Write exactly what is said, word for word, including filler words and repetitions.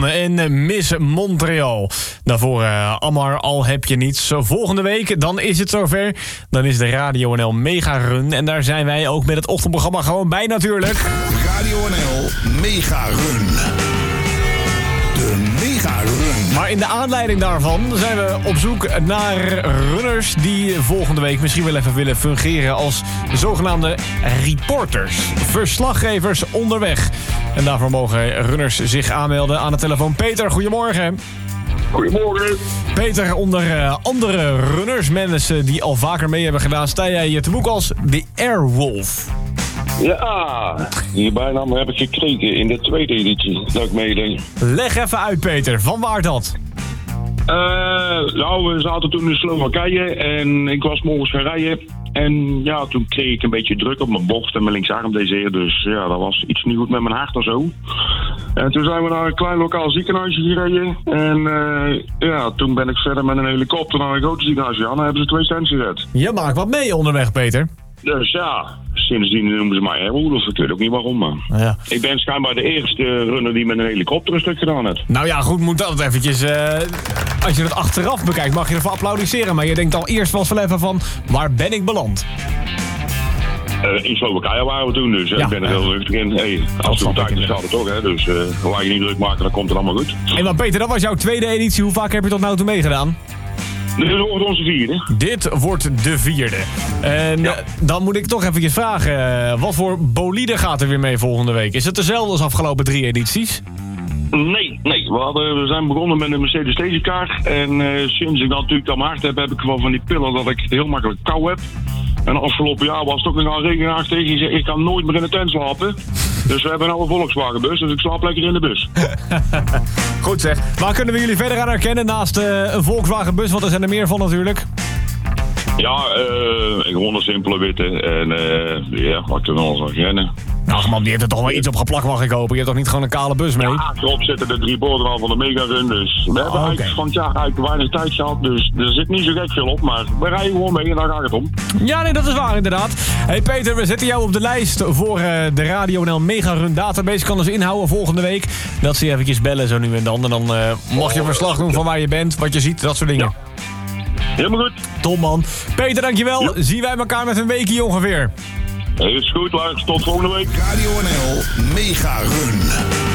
en Miss Montreal. Daarvoor uh, Amar, al heb je niets. Volgende week, dan is het zover. Dan is de Radio N L Mega Run. En daar zijn wij ook met het ochtendprogramma gewoon bij natuurlijk. Radio N L Mega Run. De Mega Run. Maar in de aanleiding daarvan zijn we op zoek naar runners die volgende week misschien wel even willen fungeren als zogenaamde reporters. Verslaggevers onderweg. En daarvoor mogen runners zich aanmelden aan de telefoon. Peter, goedemorgen. Goedemorgen. Peter, onder uh, andere runners, mensen die al vaker mee hebben gedaan, sta jij je te boek als de Airwolf. Ja, die bijnaam heb ik gekregen in de tweede editie dat ik meedeed. Leg even uit, Peter. Van waar dat? Uh, nou, we zaten toen in Slowakije en ik was morgens gaan rijden. En ja, toen kreeg ik een beetje druk op mijn borst en mijn linksarm deed zeer. Dus ja, dat was iets niet goed met mijn hart of zo. En toen zijn we naar een klein lokaal ziekenhuisje gereden. En uh, ja, toen ben ik verder met een helikopter naar een grote ziekenhuis gegaan. Dan hebben ze twee stands gezet. Je maakt wat mee onderweg, Peter. Dus ja, sindsdien noemen ze mij Airwolf. Ik weet ook niet waarom, maar ja. Ik ben schijnbaar de eerste runner die met een helikopter een stuk gedaan heeft. Nou ja, goed, moet dat eventjes... Uh, als je het achteraf bekijkt, mag je ervoor applaudisseren. Maar je denkt al eerst wel even van, waar ben ik beland? Uh, in Slowakije waren we toen, dus ja, ik ben er heel rustig in. Hey, als het op tijd is, gaat het toch, hè. Dus uh, laat je niet druk maken, dan komt het allemaal goed. Hey, maar Peter, dat was jouw tweede editie. Hoe vaak heb je tot nu toe meegedaan? Dit wordt onze vierde. Dit wordt de vierde. En ja. Dan moet ik toch eventjes vragen, wat voor bolide gaat er weer mee volgende week? Is het dezelfde als afgelopen drie edities? Nee, nee. We, hadden, we zijn begonnen met een Mercedes Stationcar. En uh, sinds ik dat natuurlijk aan mijn hart heb, heb ik wel van die pillen dat ik heel makkelijk kou heb. En afgelopen jaar was het ook nog een regenachtig. Ik zei, ik kan nooit meer in de tent slapen. Dus we hebben nou een Volkswagen-bus, dus ik slaap lekker in de bus. Goed zeg. Waar kunnen we jullie verder aan herkennen naast uh, een Volkswagen-bus? Want er zijn er meer van natuurlijk. Ja, uh, gewoon een simpele witte. En uh, ja, wat kunnen we ons herkennen? Nou man, die heeft er toch wel iets op geplakt, mag ik hopen. Je hebt toch niet gewoon een kale bus mee? Ja, erop zitten de drie borden al van de Mega Run. Dus we hebben oh, okay. eigenlijk van het jaar eigenlijk weinig tijd gehad. Dus er zit niet zo gek veel op. Maar we rijden gewoon mee en daar gaat het om. Ja, nee, dat is waar inderdaad. Hey Peter, we zetten jou op de lijst voor uh, de Radio N L Mega Run database. Kan dus inhouden volgende week. Dat ze je eventjes bellen zo nu en dan. En dan uh, mag je verslag doen van waar je bent, wat je ziet, dat soort dingen. Ja. Helemaal goed. Tom man. Peter, dankjewel. Ja. Zien wij elkaar met een weekje ongeveer. Is goed, Lars. Tot volgende week. Radio N L Mega Run.